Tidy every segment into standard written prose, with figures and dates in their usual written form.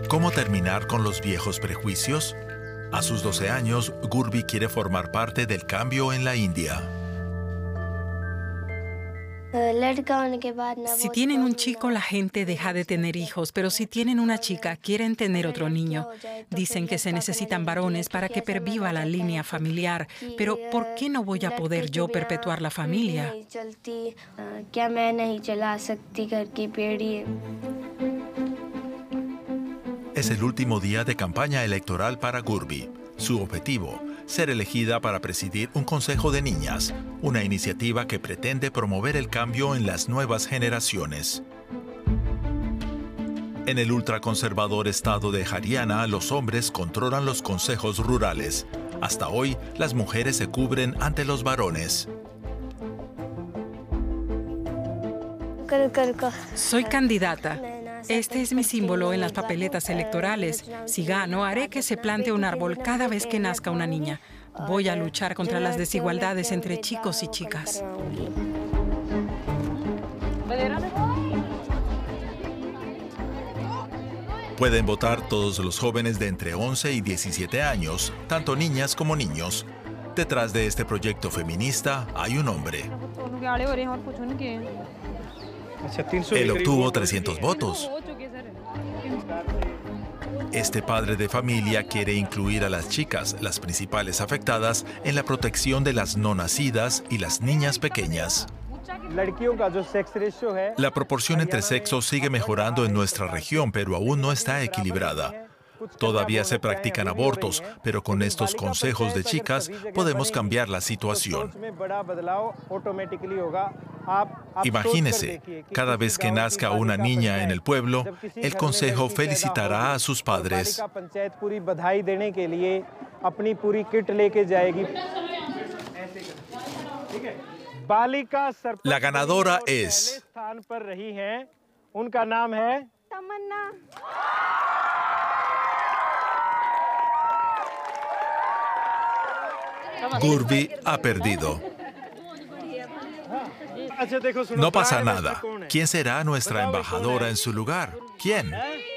¿Cómo terminar con los viejos prejuicios? A sus 12 años, Gurvi quiere formar parte del cambio en la India. Si tienen un chico, la gente deja de tener hijos, pero si tienen una chica, quieren tener otro niño. Dicen que se necesitan varones para que perviva la línea familiar, pero ¿por qué no voy a poder yo perpetuar la familia? Es el último día de campaña electoral para Gurvi. Su objetivo, ser elegida para presidir un consejo de niñas, una iniciativa que pretende promover el cambio en las nuevas generaciones. En el ultraconservador estado de Haryana, los hombres controlan los consejos rurales. Hasta hoy, las mujeres se cubren ante los varones. Soy candidata. Este es mi símbolo en las papeletas electorales. Si gano, haré que se plante un árbol cada vez que nazca una niña. Voy a luchar contra las desigualdades entre chicos y chicas. Pueden votar todos los jóvenes de entre 11 y 17 años, tanto niñas como niños. Detrás de este proyecto feminista hay un hombre. Él obtuvo 300 votos. Este padre de familia quiere incluir a las chicas, las principales afectadas, en la protección de las no nacidas y las niñas pequeñas. La proporción entre sexos sigue mejorando en nuestra región, pero aún no está equilibrada. Todavía se practican abortos, pero con estos consejos de chicas podemos cambiar la situación. Imagínese, cada vez que nazca una niña en el pueblo, el consejo felicitará a sus padres. La ganadora es Gurvi ha perdido. No pasa nada. ¿Quién será nuestra embajadora en su lugar? ¿Quién?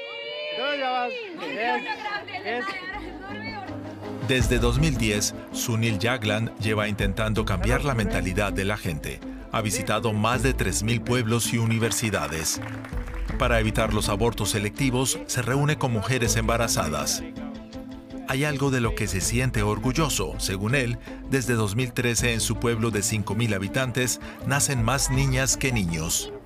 Desde 2010, Sunil Jaglan lleva intentando cambiar la mentalidad de la gente. Ha visitado más de 3.000 pueblos y universidades. Para evitar los abortos selectivos, se reúne con mujeres embarazadas. Hay algo de lo que se siente orgulloso. Según él, desde 2013 en su pueblo de 5.000 habitantes, nacen más niñas que niños.